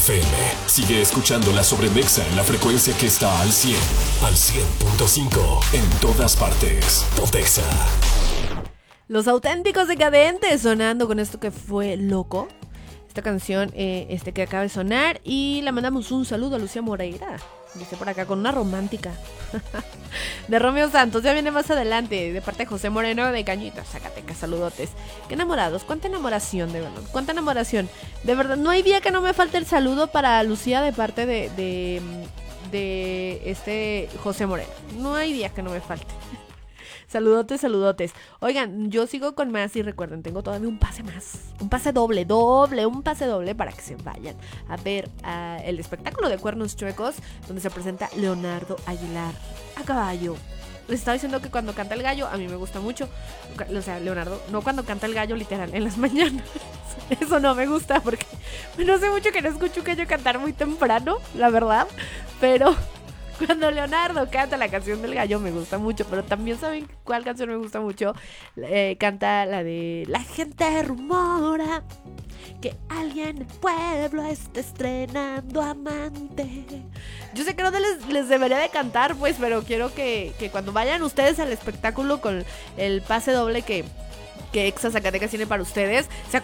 FM. Sigue escuchando La Sobremexa en la frecuencia que está al 100, al 100.5, en todas partes. Pontexa. Los Auténticos Decadentes sonando con esto que fue loco. Esta canción que acaba de sonar. Y le mandamos un saludo a Lucía Moreira. Dice por acá, con una romántica de Romeo Santos. Ya viene más adelante, de parte de José Moreno de Cañitas, Zacatecas. Saludotes. Qué enamorados, cuánta enamoración, de verdad. Cuánta enamoración. De verdad, no hay día que no me falte el saludo para Lucía de parte de José Moreno. No hay día que no me falte. Saludotes, saludotes. Oigan, yo sigo con más y recuerden, tengo todavía un pase más. Un pase doble para que se vayan a ver el espectáculo de Cuernos Chuecos, donde se presenta Leonardo Aguilar a caballo. Les estaba diciendo que cuando canta el gallo, a mí me gusta mucho. O sea, Leonardo, no cuando canta el gallo literal, en las mañanas. Eso no me gusta porque no sé mucho que no escucho un gallo cantar muy temprano, la verdad. Pero cuando Leonardo canta la canción del gallo me gusta mucho. Pero también saben cuál canción me gusta mucho. Canta la de La gente rumora que alguien en el pueblo está estrenando amante. Yo sé que no les debería de cantar, pues, pero quiero que cuando vayan ustedes al espectáculo con el pase doble que Exa Zacatecas tiene para ustedes,